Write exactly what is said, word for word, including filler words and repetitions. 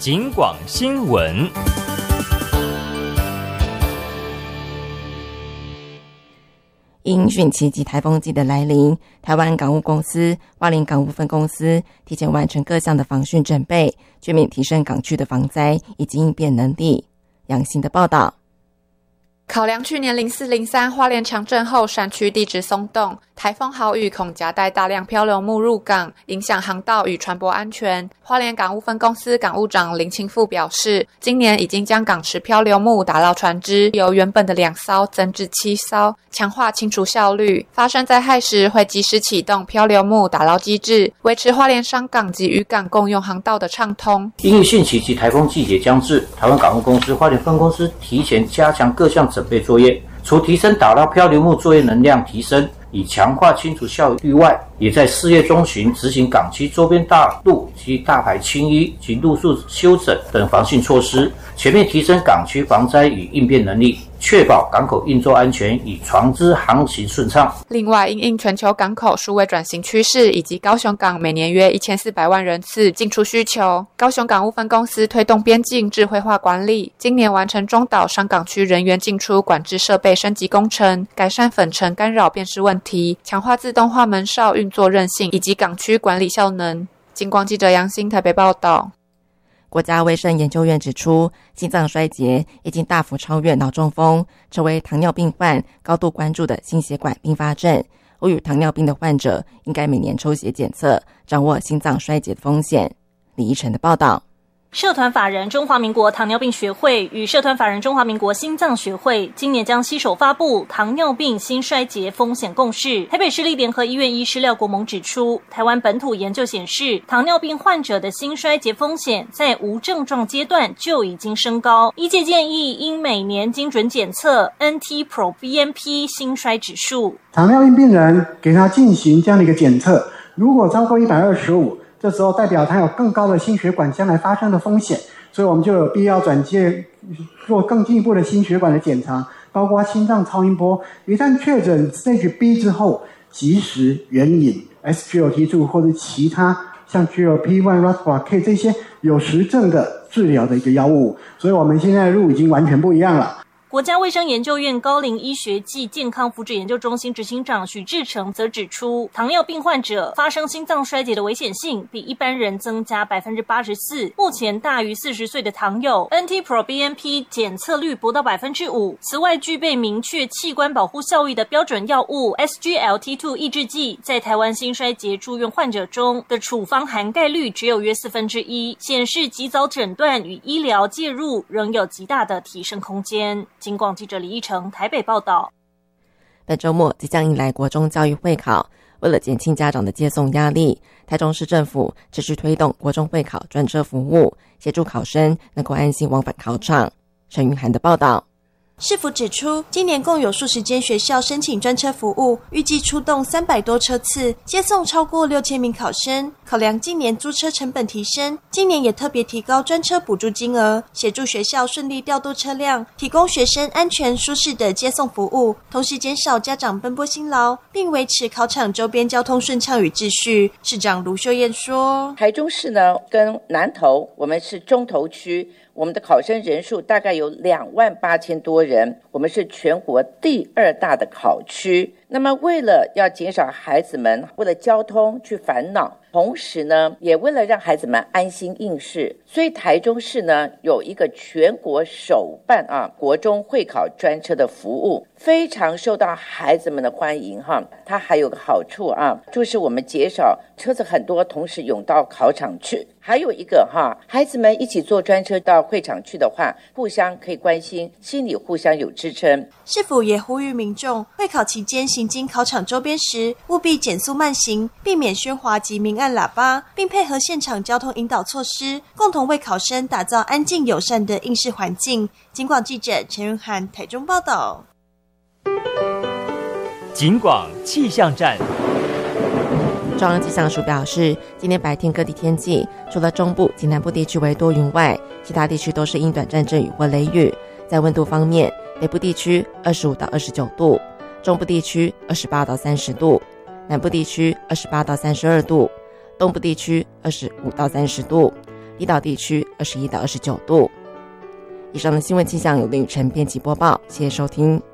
警广新闻。 因汛期及台风季的来临，台湾港务公司花莲港务分公司提前完成各项的防汛准备，全面提升港区的防灾以及应变能力。杨欣的报道。 考量去年零四零三花莲强震后山区地质松动，台风豪雨恐夹带大量漂流木入港，影响航道与船舶安全。花莲港务分公司港务长林清富表示，今年已经将港池漂流木打捞船只由原本的两艘增至七艘，强化清除效率。发生灾害时会及时启动漂流木打捞机制，维持花莲商港及渔港共用航道的畅通。 因应汛期及台风季节将至，台湾港务公司花莲分公司提前加强各项准备作业，除提升打捞漂流木作业能量提升，以强化清除效率外，也在四月中旬执行港区周边大路及大排清淤及路树修整等防汛措施，全面提升港区防灾与应变能力，确保港口运作安全与船只航行顺畅。 另外，因应全球港口数位转型趋势以及高雄港每年约一千四百万人次进出需求，高雄港务分公司推动边境智慧化管理，今年完成中岛商港区人员进出管制设备升级工程，改善粉尘干扰辨识问题，强化自动化门哨运作韧性以及港区管理效能。警广记者杨欣台北报道。 国家卫生研究院指出，心脏衰竭已经大幅超越脑中风，成为糖尿病患高度关注的心血管并发症。呼吁糖尿病的患者应该每年抽血检测，掌握心脏衰竭的风险。李依晨的报道。 社团法人中华民国糖尿病学会与社团法人中华民国心脏学会今年将携手发布糖尿病心衰竭风险共识。台北市立联合医院医师廖国蒙指出，台湾本土研究显示，糖尿病患者的心衰竭风险在无症状阶段就已经升高，医界建议应每年精准检测 N T Pro B N P 心衰指数。 糖尿病病人给他进行这样的一个检测，如果超过一百二十五，这时候代表它有更高的心血管将来发生的风险，所以我们就有必要转介做更进一步的心血管的检查，包括心脏超音波。一旦确诊 Stage B 之后，及时援引 S G L T 二 或者其他像 G L P 一 Rosuvastatin 这些有实证的治疗的一个药物。所以我们现在的路已经完全不一样了。 国家卫生研究院高龄医学暨健康福祉研究中心执行长许志成则指出，糖尿病患者发生心脏衰竭的危险性比一般人增加 百分之八十四， 目前大于四十岁的糖友 N T Pro B N P 检测率不到 百分之五。 此外，具备明确器官保护效益的标准药物 S G L T 二 抑制剂在台湾心衰竭住院患者中的处方涵盖率只有约四分之一，显示及早诊断与医疗介入仍有极大的提升空间。警广记者李义成台北报道。 本周末即将迎来国中教育会考，为了减轻家长的接送压力，台中市政府持续推动国中会考专车服务，协助考生能够安心往返考场。陈云涵的报道。 市府指出，今年共有数十间学校申请专车服务，预计出动三百多车次，接送超过六千名考生。考量近年租车成本提升，今年也特别提高专车补助金额，协助学校顺利调度车辆，提供学生安全舒适的接送服务，同时减少家长奔波辛劳，并维持考场周边交通顺畅与秩序。市长卢秀燕说， 台中市呢跟南投，我们是中投区，我们的考生人数大概有两万八千多人，我们是全国第二大的考区。那么为了要减少孩子们为了交通去烦恼，同时呢也为了让孩子们安心应试，所以台中市呢有一个全国首办啊国中会考专车的服务，非常受到孩子们的欢迎哈。它还有个好处啊，就是我们减少车子很多同时涌到考场去。还有一个哈，孩子们一起坐专车到会场去的话，互相可以关心，心里互相有支撑。 市府也呼吁民众会考期间行经考场周边时，务必减速慢行，避免喧哗及鸣按喇叭，并配合现场交通引导措施，共同为考生打造安静友善的应试环境。警广记者陈润涵台中报道。 警广气象站。 中央气象署表示，今天白天各地天气除了中部及南部地区为多云外，其他地区都是因短暂阵雨或雷雨。在温度方面，北部地区二十五到二十九度，中部地区二十八到三十度，南部地区二十八到三十二度，东部地区二十五到三十度。 离岛地区二十一到二十九度。以上的新闻气象由林雨晨编辑播报，谢谢收听。